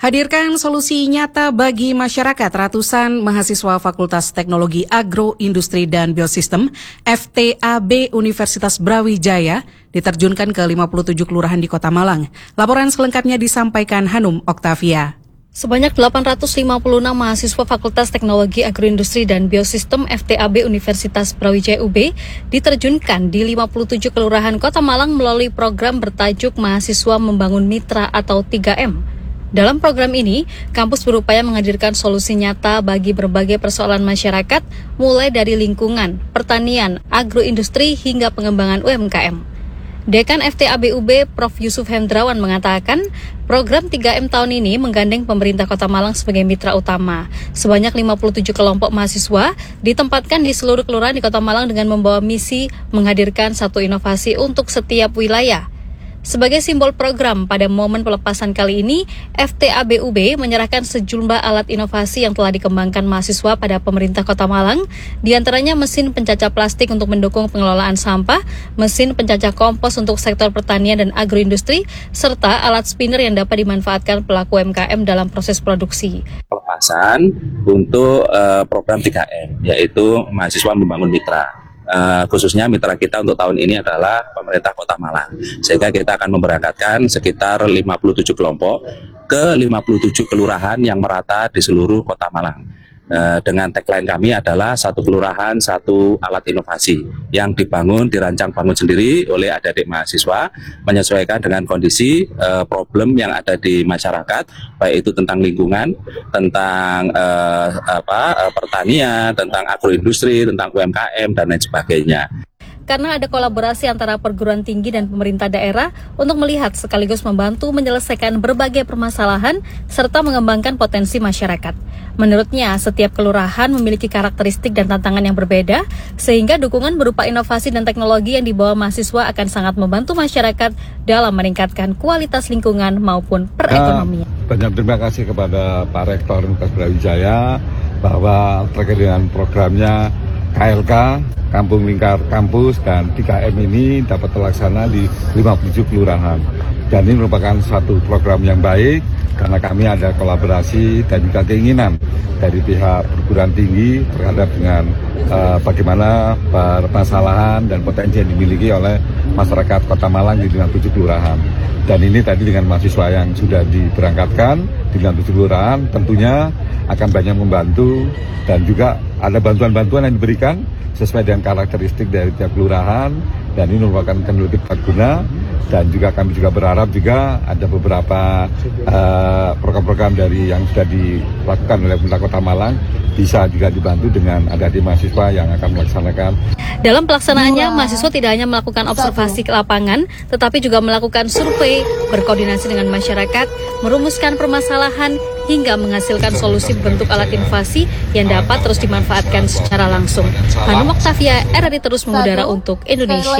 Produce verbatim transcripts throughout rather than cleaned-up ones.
Hadirkan solusi nyata bagi masyarakat. Ratusan mahasiswa Fakultas Teknologi Agro, Industri, dan Biosistem F T A B Universitas Brawijaya diterjunkan ke lima puluh tujuh kelurahan di Kota Malang. Laporan selengkapnya disampaikan Hanum Oktavia. Sebanyak delapan ratus lima puluh enam mahasiswa Fakultas Teknologi Agroindustri dan Biosistem F T A B Universitas Brawijaya U B diterjunkan di lima puluh tujuh kelurahan Kota Malang melalui program bertajuk Mahasiswa Membangun Mitra atau tiga M. Dalam program ini, kampus berupaya menghadirkan solusi nyata bagi berbagai persoalan masyarakat, mulai dari lingkungan, pertanian, agroindustri, hingga pengembangan U M K M. Dekan F T A B U B, Profesor Yusuf Hendrawan mengatakan, program tiga M tahun ini menggandeng pemerintah Kota Malang sebagai mitra utama. Sebanyak lima puluh tujuh kelompok mahasiswa ditempatkan di seluruh kelurahan di Kota Malang dengan membawa misi menghadirkan satu inovasi untuk setiap wilayah. Sebagai simbol program pada momen pelepasan kali ini, F T A B U B menyerahkan sejumlah alat inovasi yang telah dikembangkan mahasiswa pada pemerintah Kota Malang, diantaranya mesin pencacah plastik untuk mendukung pengelolaan sampah, mesin pencacah kompos untuk sektor pertanian dan agroindustri, serta alat spinner yang dapat dimanfaatkan pelaku U M K M dalam proses produksi. Pelepasan untuk uh, program tiga M, yaitu mahasiswa membangun mitra. Uh, khususnya mitra kita untuk tahun ini adalah pemerintah Kota Malang, sehingga kita akan memberangkatkan sekitar lima puluh tujuh kelompok ke lima puluh tujuh kelurahan yang merata di seluruh Kota Malang. Uh, dengan tagline kami adalah satu kelurahan, satu alat inovasi yang dibangun, dirancang bangun sendiri oleh adik-adik mahasiswa, menyesuaikan dengan kondisi uh, problem yang ada di masyarakat, baik itu tentang lingkungan, tentang uh, apa, uh, pertanian, tentang agroindustri, tentang U M K M, dan lain sebagainya. Karena ada kolaborasi antara perguruan tinggi dan pemerintah daerah untuk melihat sekaligus membantu menyelesaikan berbagai permasalahan serta mengembangkan potensi masyarakat. Menurutnya, setiap kelurahan memiliki karakteristik dan tantangan yang berbeda, sehingga dukungan berupa inovasi dan teknologi yang dibawa mahasiswa akan sangat membantu masyarakat dalam meningkatkan kualitas lingkungan maupun perekonomian. Ya, banyak terima kasih kepada Pak Rektor Universitas Brawijaya bahwa terkait dengan programnya K L K, Kampung Lingkar Kampus, dan tiga M ini dapat terlaksana di lima puluh tujuh kelurahan. Dan ini merupakan satu program yang baik karena kami ada kolaborasi dan juga keinginan dari pihak perguruan tinggi terhadap dengan uh, bagaimana permasalahan dan potensi yang dimiliki oleh masyarakat Kota Malang di lima puluh tujuh kelurahan. Dan ini tadi dengan mahasiswa yang sudah diberangkatkan di lima puluh tujuh kelurahan tentunya akan banyak membantu, dan juga ada bantuan-bantuan yang diberikan sesuai dengan karakteristik dari tiap kelurahan, dan ini merupakan teknologi guna. Dan juga kami juga berharap juga ada beberapa uh, program-program dari yang sudah dilakukan oleh pemerintah Kota Malang bisa juga dibantu dengan adik-adik mahasiswa yang akan melaksanakan. Dalam pelaksanaannya, mahasiswa tidak hanya melakukan observasi ke lapangan, tetapi juga melakukan survei, berkoordinasi dengan masyarakat, merumuskan permasalahan, hingga menghasilkan solusi bentuk alat inovasi yang dapat terus dimanfaatkan secara langsung. Hanum Oktavia, R R I Terus Mengudara untuk Indonesia.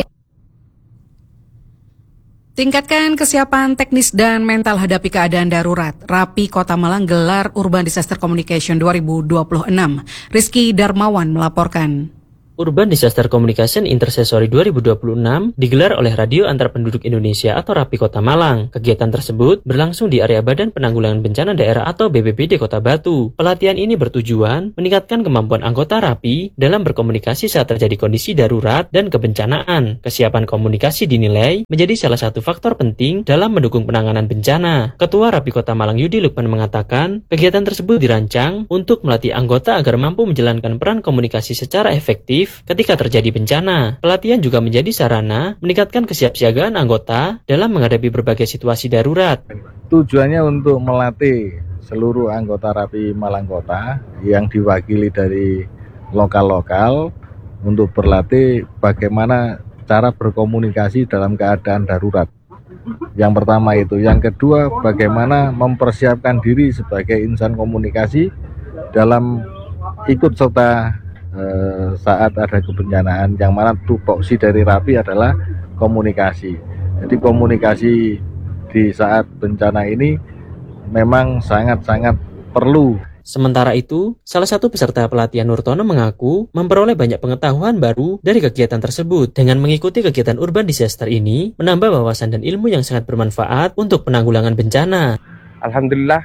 Tingkatkan kesiapan teknis dan mental hadapi keadaan darurat. Rapi Kota Malang gelar Urban Disaster Communication dua ribu dua puluh enam. Rizky Darmawan melaporkan. Urban Disaster Communication Intercessory dua ribu dua puluh enam digelar oleh Radio Antar Penduduk Indonesia atau RAPI Kota Malang. Kegiatan tersebut berlangsung di area Badan Penanggulangan Bencana Daerah atau B P B D Kota Batu. Pelatihan ini bertujuan meningkatkan kemampuan anggota RAPI dalam berkomunikasi saat terjadi kondisi darurat dan kebencanaan. Kesiapan komunikasi dinilai menjadi salah satu faktor penting dalam mendukung penanganan bencana. Ketua RAPI Kota Malang Yudi Lukman mengatakan, kegiatan tersebut dirancang untuk melatih anggota agar mampu menjalankan peran komunikasi secara efektif ketika terjadi bencana. Pelatihan juga menjadi sarana meningkatkan kesiapsiagaan anggota dalam menghadapi berbagai situasi darurat. Tujuannya untuk melatih seluruh anggota RAPI Malang Kota yang diwakili dari lokal-lokal untuk berlatih bagaimana cara berkomunikasi dalam keadaan darurat. Yang pertama itu. Yang kedua, bagaimana mempersiapkan diri sebagai insan komunikasi dalam ikut serta saat ada kebencanaan, yang mana tupoksi dari RAPI adalah komunikasi. Jadi komunikasi di saat bencana ini memang sangat-sangat perlu. Sementara itu, salah satu peserta pelatihan Nurtono mengaku memperoleh banyak pengetahuan baru dari kegiatan tersebut. Dengan mengikuti kegiatan Urban Disaster ini, menambah wawasan dan ilmu yang sangat bermanfaat untuk penanggulangan bencana. Alhamdulillah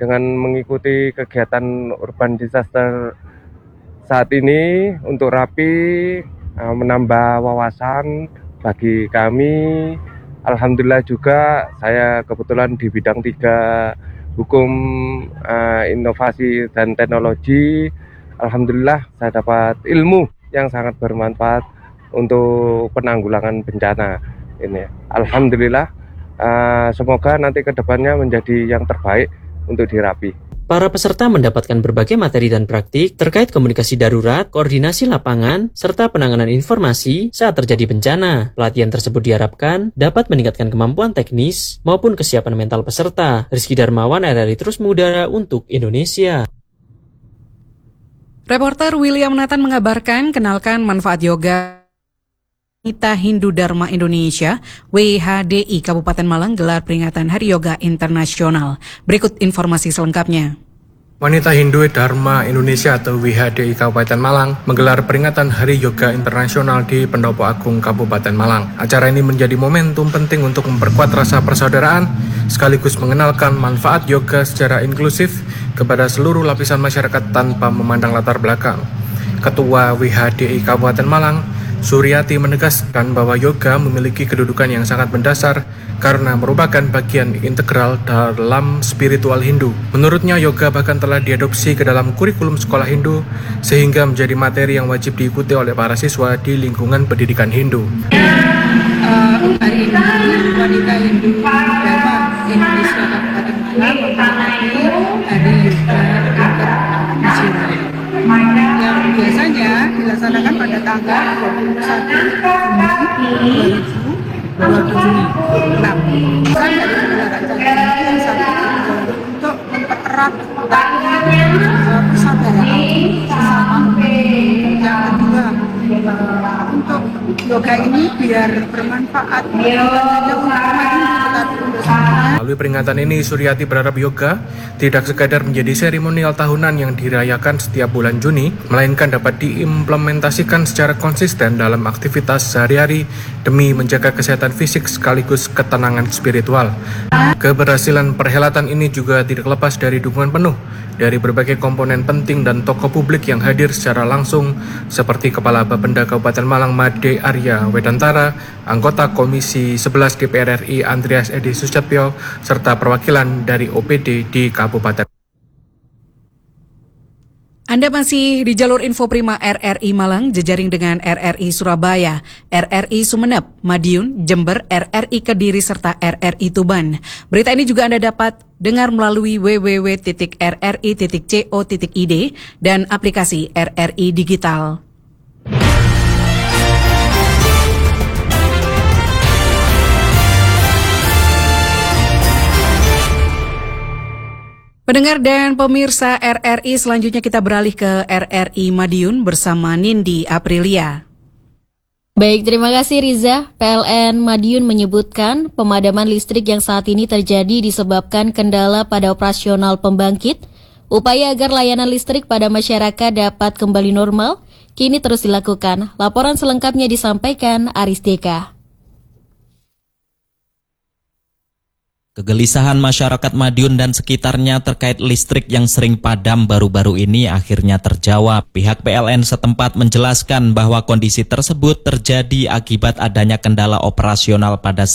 dengan mengikuti kegiatan urban disaster saat ini untuk Rapi menambah wawasan bagi kami. Alhamdulillah juga saya kebetulan di bidang tiga hukum, uh, inovasi dan teknologi. Alhamdulillah saya dapat ilmu yang sangat bermanfaat untuk penanggulangan bencana ini. Alhamdulillah, uh, semoga nanti kedepannya menjadi yang terbaik untuk di Rapi. Para peserta mendapatkan berbagai materi dan praktik terkait komunikasi darurat, koordinasi lapangan, serta penanganan informasi saat terjadi bencana. Pelatihan tersebut diharapkan dapat meningkatkan kemampuan teknis maupun kesiapan mental peserta. Rizky Darmawan, R R I Terus Mengudara untuk Indonesia. Reporter William Nathan mengabarkan, kenalkan manfaat yoga. Wanita Hindu Dharma Indonesia, W H D I Kabupaten Malang gelar peringatan Hari Yoga Internasional. Berikut informasi selengkapnya. Wanita Hindu Dharma Indonesia atau W H D I Kabupaten Malang menggelar peringatan Hari Yoga Internasional di Pendopo Agung Kabupaten Malang. Acara ini menjadi momentum penting untuk memperkuat rasa persaudaraan, sekaligus mengenalkan manfaat yoga secara inklusif kepada seluruh lapisan masyarakat tanpa memandang latar belakang. Ketua W H D I Kabupaten Malang, Suryati, menegaskan bahwa yoga memiliki kedudukan yang sangat mendasar karena merupakan bagian integral dalam spiritual Hindu. Menurutnya, yoga bahkan telah diadopsi ke dalam kurikulum sekolah Hindu sehingga menjadi materi yang wajib diikuti oleh para siswa di lingkungan pendidikan Hindu. Uh, hari ini wanita Hindu Dharma Indonesia Kabupaten Malang memperingati Hari Yoga Internasional yang biasanya dilaksanakan pada tanggal dua puluh satu Juni dua ribu dua puluh enam. Pesan dari pegelaran acara ini yang satu untuk mempererat tali persaudaraan sesama. Yang kedua, untuk yoga ini biar bermanfaat bukan hanya untuk umat Hindu tetapi untuk semuanya. Melalui peringatan ini, Suryati berharap yoga tidak sekadar menjadi seremonial tahunan yang dirayakan setiap bulan Juni, melainkan dapat diimplementasikan secara konsisten dalam aktivitas sehari-hari demi menjaga kesehatan fisik sekaligus ketenangan spiritual. Keberhasilan perhelatan ini juga tidak lepas dari dukungan penuh dari berbagai komponen penting dan tokoh publik yang hadir secara langsung seperti Kepala Bapenda Kabupaten Malang Made Arya Wedantara, anggota Komisi sebelas D P R R I Andreas Edi Sucatyo, serta perwakilan dari O P D di Kabupaten. Anda masih di jalur Info Prima R R I Malang, jejaring dengan R R I Surabaya, R R I Sumeneb, Madiun, Jember, R R I Kediri, serta R R I Tuban. Berita ini juga Anda dapat dengar melalui w w w titik r r i titik co titik i d dan aplikasi R R I Digital. Pendengar dan pemirsa R R I, selanjutnya kita beralih ke R R I Madiun bersama Nindi Aprilia. Baik, terima kasih Riza. P L N Madiun menyebutkan pemadaman listrik yang saat ini terjadi disebabkan kendala pada operasional pembangkit. Upaya agar layanan listrik pada masyarakat dapat kembali normal kini terus dilakukan. Laporan selengkapnya disampaikan Aris Deka. Kegelisahan masyarakat Madiun dan sekitarnya terkait listrik yang sering padam baru-baru ini akhirnya terjawab. Pihak P L N setempat menjelaskan bahwa kondisi tersebut terjadi akibat adanya kendala operasional pada